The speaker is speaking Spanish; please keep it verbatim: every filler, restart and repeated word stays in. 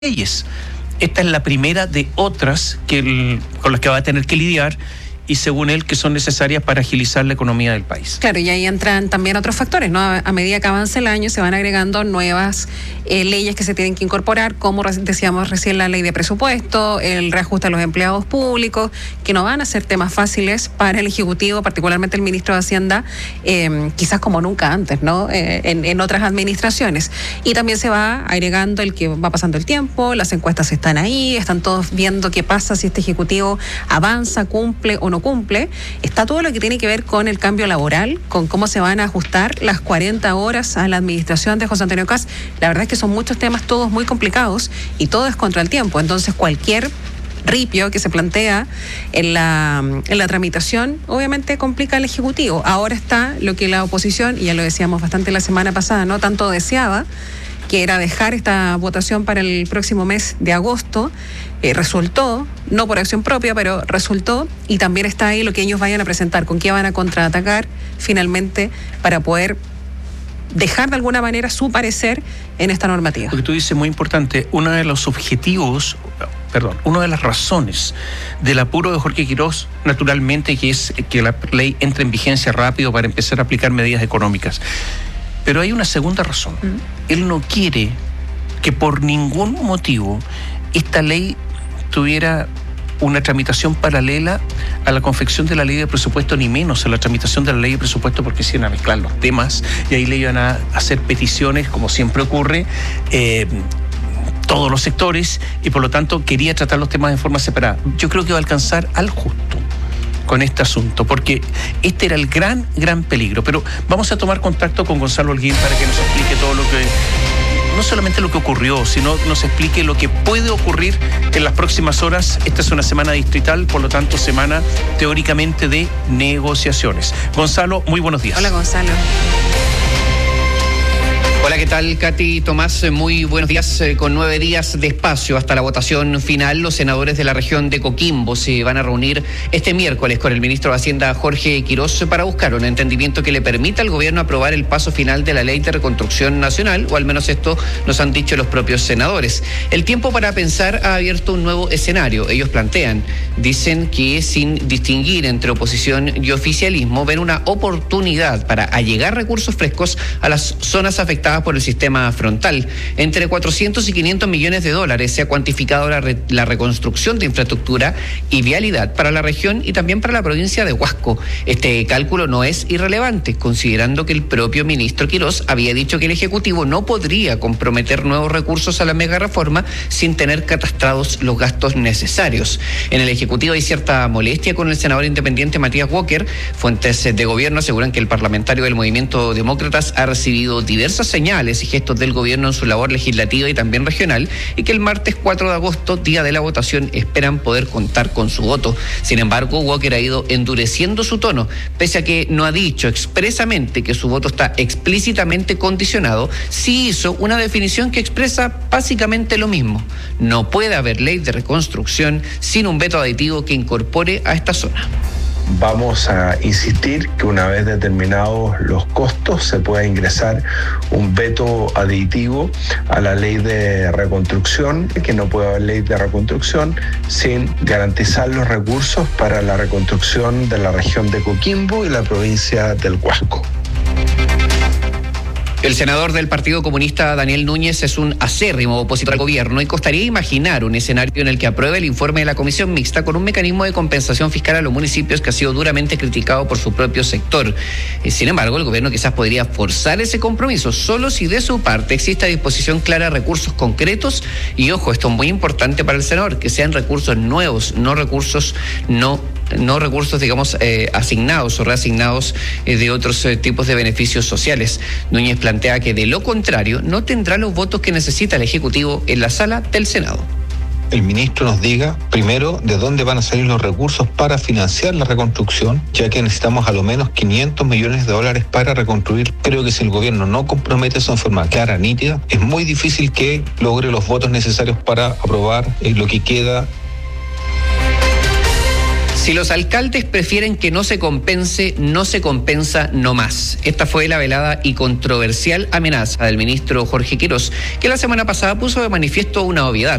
leyes. Esta es la primera de otras que el, con las que va a tener que lidiar, y según él que son necesarias para agilizar la economía del país. Claro, y ahí entran también otros factores, ¿no? A, a medida que avanza el año se van agregando nuevas eh, leyes que se tienen que incorporar, como decíamos recién la ley de presupuesto, el reajuste a los empleados públicos, que no van a ser temas fáciles para el Ejecutivo, particularmente el ministro de Hacienda, eh, quizás como nunca antes, ¿no? Eh, en, en otras administraciones. Y también se va agregando el que va pasando el tiempo, las encuestas están ahí, están todos viendo qué pasa si este Ejecutivo avanza, cumple o no cumple. Está todo lo que tiene que ver con el cambio laboral, con cómo se van a ajustar las cuarenta horas a la administración de José Antonio Kast. La verdad es que son muchos temas, todos muy complicados, y todo es contra el tiempo. Entonces cualquier ripio que se plantea en la, en la tramitación obviamente complica al Ejecutivo. Ahora está lo que la oposición, y ya lo decíamos bastante la semana pasada, no tanto deseaba, que era dejar esta votación para el próximo mes de agosto. Eh, resultó, no por acción propia, pero resultó, y también está ahí lo que ellos vayan a presentar, con qué van a contraatacar finalmente para poder dejar de alguna manera su parecer en esta normativa. Lo que tú dices es muy importante. Uno de los objetivos, perdón, una de las razones del apuro de Jorge Quirós, naturalmente, que es que la ley entre en vigencia rápido para empezar a aplicar medidas económicas. Pero hay una segunda razón. Mm. Él no quiere que por ningún motivo esta ley tuviera una tramitación paralela a la confección de la ley de presupuesto, ni menos a la tramitación de la ley de presupuesto, porque se iban a mezclar los temas y ahí le iban a hacer peticiones, como siempre ocurre, eh, todos los sectores, y por lo tanto quería tratar los temas de forma separada. Yo creo que va a alcanzar al justo con este asunto, porque este era el gran, gran peligro. Pero vamos a tomar contacto con Gonzalo Holguín para que nos explique todo lo que, no solamente lo que ocurrió, sino nos explique lo que puede ocurrir en las próximas horas. Esta es una semana distrital, por lo tanto, semana teóricamente de negociaciones. Gonzalo, muy buenos días. Hola, Gonzalo. Hola, ¿qué tal, Katy? Tomás, muy buenos días. Con nueve días de espacio hasta la votación final, los senadores de la región de Coquimbo se van a reunir este miércoles con el ministro de Hacienda, Jorge Quirós, para buscar un entendimiento que le permita al gobierno aprobar el paso final de la Ley de Reconstrucción Nacional, o al menos esto nos han dicho los propios senadores. El tiempo para pensar ha abierto un nuevo escenario. Ellos plantean, dicen que sin distinguir entre oposición y oficialismo, ven una oportunidad para allegar recursos frescos a las zonas afectadas por el sistema frontal. Entre cuatrocientos y quinientos millones de dólares se ha cuantificado la, re, la reconstrucción de infraestructura y vialidad para la región y también para la provincia de Huasco. Este cálculo no es irrelevante, considerando que el propio ministro Quirós había dicho que el Ejecutivo no podría comprometer nuevos recursos a la mega reforma sin tener catastrados los gastos necesarios. En el Ejecutivo hay cierta molestia con el senador independiente Matías Walker. Fuentes de gobierno aseguran que el parlamentario del Movimiento Demócratas ha recibido diversas señales y gestos del gobierno en su labor legislativa y también regional, y que el martes cuatro de agosto, día de la votación, esperan poder contar con su voto. Sin embargo, Walker ha ido endureciendo su tono, pese a que no ha dicho expresamente que su voto está explícitamente condicionado. Sí hizo una definición que expresa básicamente lo mismo: no puede haber ley de reconstrucción sin un veto aditivo que incorpore a esta zona. Vamos a insistir que una vez determinados los costos se pueda ingresar un veto aditivo a la ley de reconstrucción, que no puede haber ley de reconstrucción sin garantizar los recursos para la reconstrucción de la región de Coquimbo y la provincia del Huasco. El senador del Partido Comunista, Daniel Núñez, es un acérrimo opositor al gobierno y costaría imaginar un escenario en el que apruebe el informe de la Comisión Mixta con un mecanismo de compensación fiscal a los municipios que ha sido duramente criticado por su propio sector. Sin embargo, el gobierno quizás podría forzar ese compromiso solo si de su parte existe a disposición clara recursos concretos y, ojo, esto es muy importante para el senador, que sean recursos nuevos, no recursos no no recursos, digamos, eh, asignados o reasignados eh, de otros eh, tipos de beneficios sociales. Núñez plantea que, de lo contrario, no tendrá los votos que necesita el Ejecutivo en la sala del Senado. El ministro nos diga, primero, de dónde van a salir los recursos para financiar la reconstrucción, ya que necesitamos a lo menos quinientos millones de dólares para reconstruir. Creo que si el gobierno no compromete eso en forma clara, nítida, es muy difícil que logre los votos necesarios para aprobar eh, lo que queda. Si los alcaldes prefieren que no se compense, no se compensa no más. Esta fue la velada y controversial amenaza del ministro Jorge Quirós, que la semana pasada puso de manifiesto una obviedad.